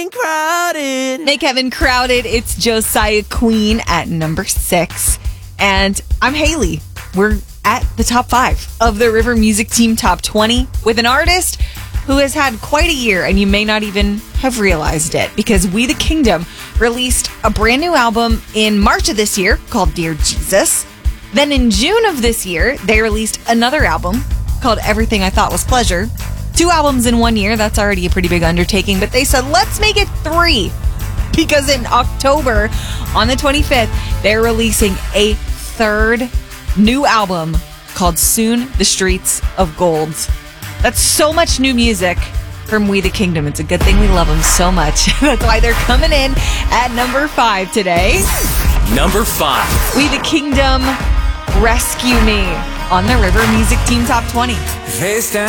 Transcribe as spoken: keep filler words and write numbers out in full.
Crowded. Hey, Kevin, Crowded. It's Josiah Queen at number six. And I'm Haley. We're at the top five of the River Music Team Top twenty with an artist who has had quite a year, and you may not even have realized it, because We the Kingdom released a brand new album in March of this year called Dear Jesus. Then in June of this year, they released another album called Everything I Thought Was Pleasure. Two albums in one year, that's already a pretty big undertaking, but they said, let's make it three. Because in October, on the twenty-fifth, they're releasing a third new album called Soon the Streets of Gold. That's so much new music from We the Kingdom. It's a good thing we love them so much. That's why they're coming in at number five today. Number five. We the Kingdom, Rescue Me on the River Music Team Top twenty. Face down